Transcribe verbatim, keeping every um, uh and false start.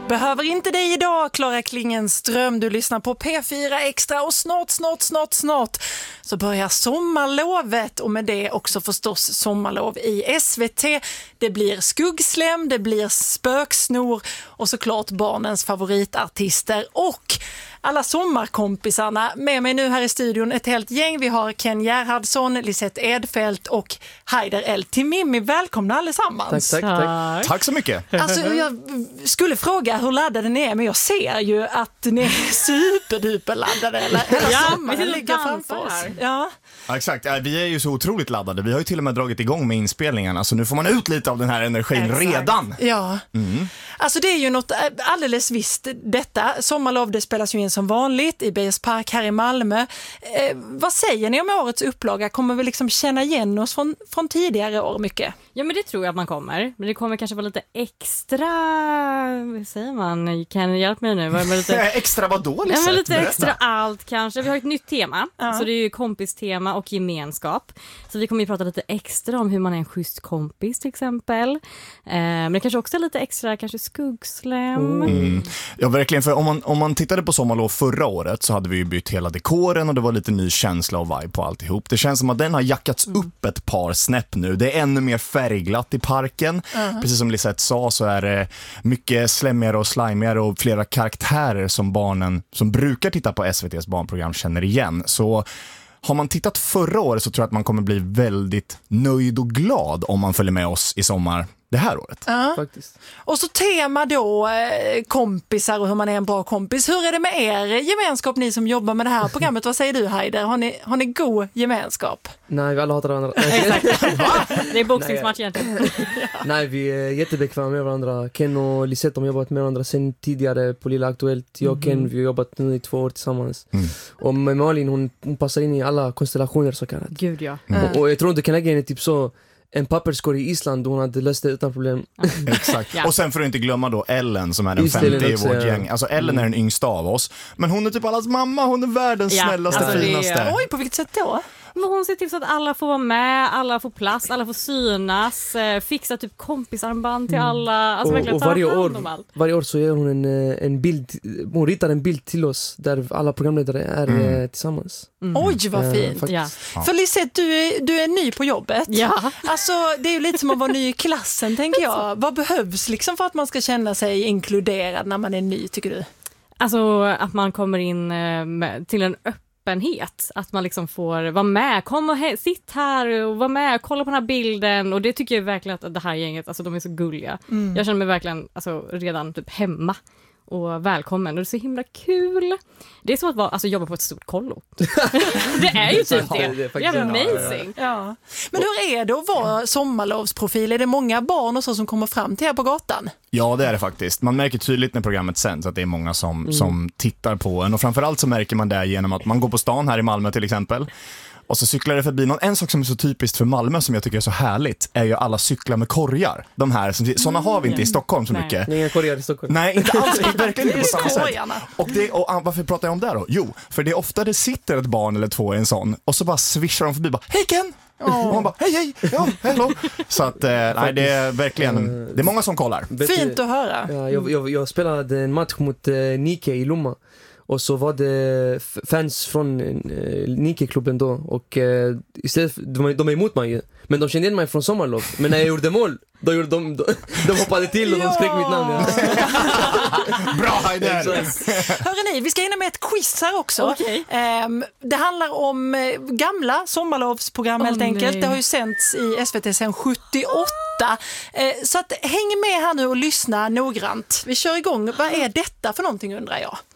Behöver inte dig idag, Klara Klingenström. Du lyssnar på P fyra Extra och snart, snart, snart, snart så börjar sommarlovet och med det också förstås sommarlov i S V T. Det blir skuggslem, det blir spöksnor och såklart barnens favoritartister och alla sommarkompisarna. Med mig nu här i studion ett helt gäng. Vi har Ken Gerhardsson, Lisette Edfeldt och Haider El Timimi. Välkomna allesammans. Tack, tack, tack. Tack så mycket. Alltså, jag skulle fråga hur laddade ni är, men jag ser ju att ni är superduper laddade. Eller, hela ja, sommaren ligger framför oss. Ja. Ja, exakt. Vi är ju så otroligt laddade. Vi har ju till och med dragit igång med inspelningarna, så nu får man ut lite av den här energin exakt. redan. Ja. Mm. Alltså det är ju något alldeles visst detta. Sommarlov, det spelas ju in som vanligt i Beijer Park här i Malmö. Eh, vad säger ni om årets upplaga? Kommer vi liksom känna igen oss från, från tidigare år mycket? Ja, men det tror jag att man kommer. Men det kommer kanske vara lite extra, vad säger man? Kan hjälpa mig nu? Var det lite... extra vad dåligt? Ja, men lite extra allt kanske. Vi har ett nytt tema. Ja. Så det är ju kompistema och gemenskap. Så vi kommer ju prata lite extra om hur man är en schysst kompis till exempel. Eh, men det kanske också är lite extra, kanske skuggslem. Mm. Ja, verkligen. För om man, om man tittade på sommarlov förra året så hade vi ju bytt hela dekoren och det var lite ny känsla och vibe på alltihop. Det känns som att den har jackats mm. upp ett par snäpp nu. Det är ännu mer färgglatt i parken. Uh-huh. Precis som Lisette sa så är det mycket slemmigare och slimigare och flera karaktärer som barnen som brukar titta på S V T:s barnprogram känner igen. Så har man tittat förra året så tror jag att man kommer bli väldigt nöjd och glad om man följer med oss i sommar det här året. Uh-huh. Faktiskt. Och så tema då eh, kompisar och hur man är en bra kompis. Hur är det med er gemenskap, ni som jobbar med det här programmet? Vad säger du, Haider? Har ni, har ni god gemenskap? Nej, vi alla hatar varandra. Det är boxningsmatch egentligen. Nej, vi är jättebekväma med varandra. Ken och Lisette har jobbat med varandra sen tidigare på Lilla Aktuellt. Jag och Ken, vi har jobbat nu i två år tillsammans. Mm. Och med Malin, hon, hon passar in i alla konstellationer så kallat. Gud, ja. Mm. Och, och jag tror inte kan lägga henne typ så en papperskorg i Island, hon hade löst det utan problem. Exakt. Ja. Och sen får du inte glömma då Ellen som är den femte i vårt gäng. Alltså Ellen är den yngsta av oss. Men hon är typ allas mamma, hon är världens ja. snällaste, alltså, finaste. Är... Oj, på vilket sätt då? Men hon ser till så att alla får vara med, alla får plats, alla får synas, eh, fixa typ kompisarmband till alla, alltså och, verkligen och ta varje hand år, om allt. Varje år så gör hon en, en bild, hon ritar en bild till oss där alla programledare är mm. tillsammans. Mm. Oj, vad fint. Uh, ja. För Lisette, du är, du är ny på jobbet. Ja. Alltså, det är ju lite som att vara ny i klassen, tänker jag. Vad behövs liksom för att man ska känna sig inkluderad när man är ny, tycker du? Alltså, att man kommer in eh, med, till en öppen öppenhet, att man liksom får vara med, kom och he- sitt här och vara med, kolla på den här bilden, och det tycker jag verkligen att det här gänget, alltså de är så gulliga. Mm. Jag känner mig verkligen alltså, redan typ hemma och välkommen, och det är så himla kul. Det är som att vara, alltså, jobba på ett stort kollo. Det är ju typ det. Det är, det är amazing. Ja. Men hur är det att vara sommarlovsprofil? Är det många barn och så som kommer fram till er på gatan? Ja, det är det faktiskt. Man märker tydligt när programmet sänds att det är många som, mm. som tittar på en. Och framförallt så märker man det genom att man går på stan här i Malmö till exempel. Och så cyklar det förbi någon. En sak som är så typiskt för Malmö som jag tycker är så härligt är ju alla cyklar med korgar. De här, som, sådana har vi inte i Stockholm så Nej. mycket. Inga korgar i Stockholm. Nej, inte alls. Verkligen inte på samma sätt. Och, det, och varför pratar jag om det då? Jo, för det är ofta det sitter ett barn eller två i en sån och så bara svischar de förbi bara, hej Ken! Oh. Och man bara, hej hej, ja, hello. Så att, eh, nej, det är verkligen, det är många som kollar. Fint att höra. Ja, jag, jag, jag spelade en match mot eh, Nike i Lomma. Och så var det f- fans från eh, Nike-klubben då. Och eh, istället, de, de är emot mig. Men de kände igen mig från sommarlov. Men när jag gjorde mål, då gjorde de, de, de hoppade till och de skrek mitt namn. Ja. Bra, Haider! Hörrni, vi ska hinna med ett quiz här också. Okay. Um, det handlar om uh, gamla sommarlovsprogram oh, helt enkelt. Nej. Det har ju sänts i S V T sedan sjuttioåtta. Uh, så att, häng med här nu och lyssna noggrant. Vi kör igång. Vad är detta för någonting, undrar jag?